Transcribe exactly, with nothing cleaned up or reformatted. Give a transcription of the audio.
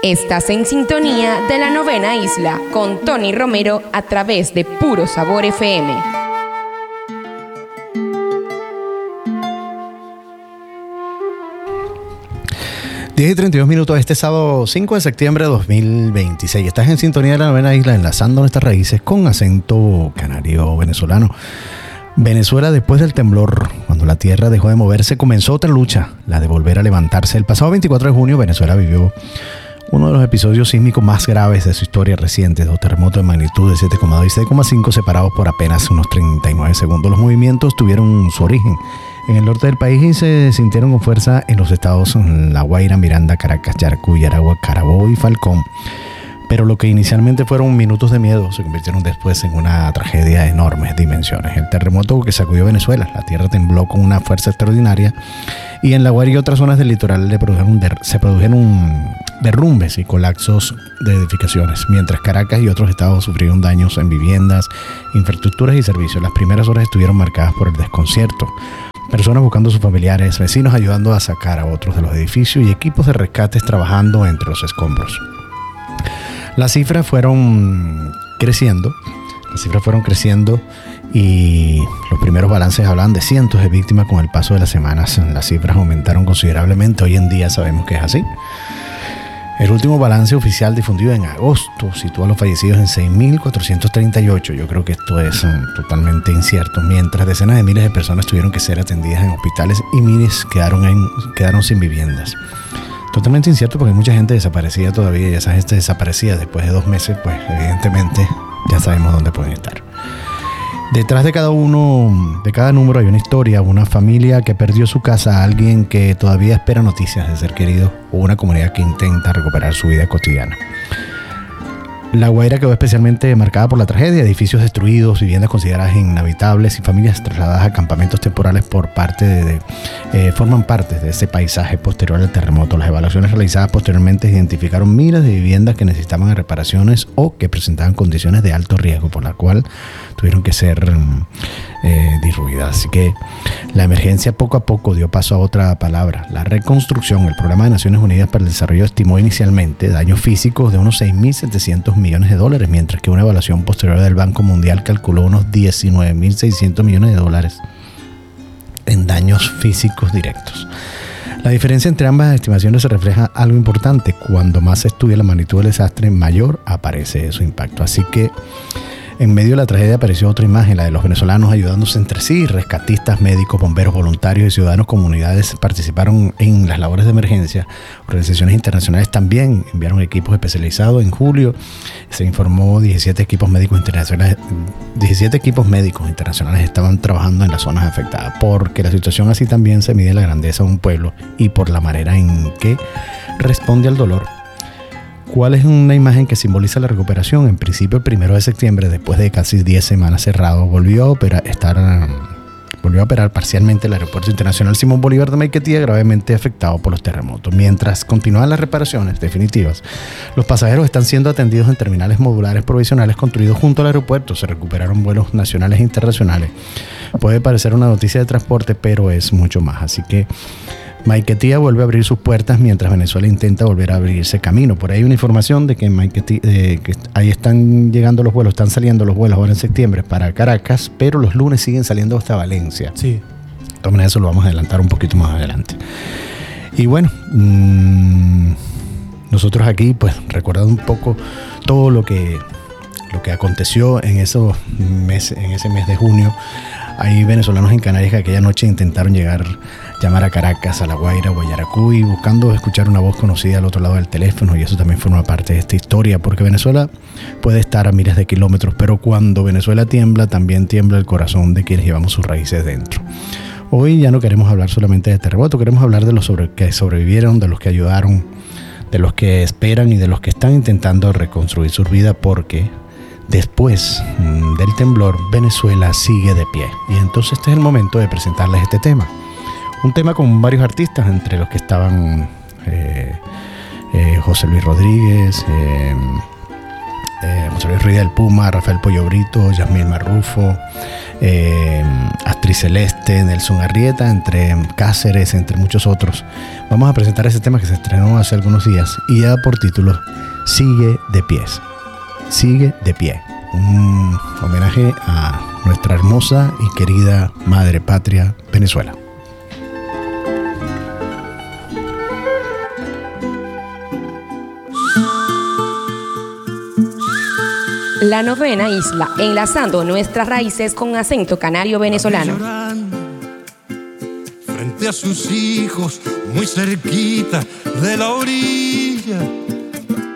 Estás en sintonía de la Novena Isla con Tony Romero a través de Puro Sabor F M. diez y treinta y dos minutos este sábado cinco de septiembre de dos mil veintiséis. Estás en sintonía de la Novena Isla, enlazando nuestras raíces con acento canario venezolano. Venezuela, después del temblor, cuando la tierra dejó de moverse, comenzó otra lucha, la de volver a levantarse. El pasado veinticuatro de junio, Venezuela vivió uno de los episodios sísmicos más graves de su historia reciente, dos terremotos de magnitud de siete coma dos y seis coma cinco separados por apenas unos treinta y nueve segundos. Los movimientos tuvieron su origen en el norte del país y se sintieron con fuerza en los estados La Guaira, Miranda, Caracas, Yaracuy, Aragua, Carabobo y Falcón. Pero lo que inicialmente fueron minutos de miedo se convirtieron después en una tragedia de enormes dimensiones. El terremoto que sacudió Venezuela, la tierra tembló con una fuerza extraordinaria y en La Guaira y otras zonas del litoral le produjeron der- se produjeron derrumbes y colapsos de edificaciones, mientras Caracas y otros estados sufrieron daños en viviendas, infraestructuras y servicios. Las primeras horas estuvieron marcadas por el desconcierto. Personas buscando a sus familiares, vecinos ayudando a sacar a otros de los edificios y equipos de rescates trabajando entre los escombros. Las cifras fueron creciendo, las cifras fueron creciendo y los primeros balances hablaban de cientos de víctimas. Con el paso de las semanas las cifras aumentaron considerablemente. Hoy en día sabemos que es así. El último balance oficial difundido en agosto sitúa a los fallecidos en seis mil cuatrocientos treinta y ocho. Yo creo que esto es um, totalmente incierto, mientras decenas de miles de personas tuvieron que ser atendidas en hospitales y miles quedaron, en, quedaron sin viviendas. Totalmente incierto porque hay mucha gente desaparecida todavía y esa gente desaparecida después de dos meses, pues evidentemente ya sabemos dónde pueden estar. Detrás de cada uno, de cada número hay una historia, una familia que perdió su casa, alguien que todavía espera noticias de ser querido o una comunidad que intenta recuperar su vida cotidiana. La Guaira quedó especialmente marcada por la tragedia, edificios destruidos, viviendas consideradas inhabitables y familias trasladadas a campamentos temporales por parte de, de eh, forman parte de ese paisaje posterior al terremoto. Las evaluaciones realizadas posteriormente identificaron miles de viviendas que necesitaban reparaciones o que presentaban condiciones de alto riesgo, por la cual tuvieron que ser eh, diluidas. Así que la emergencia poco a poco dio paso a otra palabra, la reconstrucción. El Programa de Naciones Unidas para el Desarrollo estimó inicialmente daños físicos de unos seis mil setecientos millones de dólares, mientras que una evaluación posterior del Banco Mundial calculó unos diecinueve mil seiscientos millones de dólares en daños físicos directos. La diferencia entre ambas estimaciones se refleja algo importante: cuando más se estudia la magnitud del desastre, mayor aparece su impacto. Así que en medio de la tragedia apareció otra imagen, la de los venezolanos ayudándose entre sí. Rescatistas, médicos, bomberos, voluntarios y ciudadanos, comunidades participaron en las labores de emergencia. Organizaciones internacionales también enviaron equipos especializados. En julio se informó diecisiete equipos médicos internacionales, diecisiete equipos médicos internacionales estaban trabajando en las zonas afectadas, porque la situación así también se mide la grandeza de un pueblo y por la manera en que responde al dolor. ¿Cuál es una imagen que simboliza la recuperación? En principio, el primero de septiembre, después de casi diez semanas cerrado, volvió a operar, estar, volvió a operar parcialmente el Aeropuerto Internacional Simón Bolívar de Maiquetía, gravemente afectado por los terremotos. Mientras continúan las reparaciones definitivas, los pasajeros están siendo atendidos en terminales modulares provisionales construidos junto al aeropuerto. Se recuperaron vuelos nacionales e internacionales. Puede parecer una noticia de transporte, pero es mucho más. Así que Maiquetía vuelve a abrir sus puertas mientras Venezuela intenta volver a abrirse camino. Por ahí hay una información de que, en Maiquetía, eh, que ahí están llegando los vuelos, están saliendo los vuelos ahora en septiembre para Caracas, pero los lunes siguen saliendo hasta Valencia. Sí. De todas maneras, eso lo vamos a adelantar un poquito más adelante. Y bueno, mmm, nosotros aquí, pues, recordando un poco todo lo que, lo que aconteció en, esos meses, en ese mes de junio. Hay venezolanos en Canarias que aquella noche intentaron llegar, llamar a Caracas, a La Guaira o a Yaracuy, buscando escuchar una voz conocida al otro lado del teléfono, y eso también forma parte de esta historia, porque Venezuela puede estar a miles de kilómetros, pero cuando Venezuela tiembla, también tiembla el corazón de quienes llevamos sus raíces dentro. Hoy ya no queremos hablar solamente de terremoto, queremos hablar de los sobre, que sobrevivieron, de los que ayudaron, de los que esperan y de los que están intentando reconstruir su vida, porque después del temblor, Venezuela sigue de pie. Y entonces este es el momento de presentarles este tema. Un tema con varios artistas, entre los que estaban eh, eh, José Luis Rodríguez, eh, eh, José Luis Ruiz del Puma, Rafael Pollo Brito, Yasmín Marrufo, eh, Astrid Celeste, Nelson Arrieta, entre Cáceres, entre muchos otros. Vamos a presentar ese tema que se estrenó hace algunos días y ya por título Sigue de pies. Sigue de pie. Un homenaje a nuestra hermosa y querida madre patria, Venezuela. La novena isla, enlazando nuestras raíces con acento canario venezolano. Frente a sus hijos, muy cerquita de la orilla,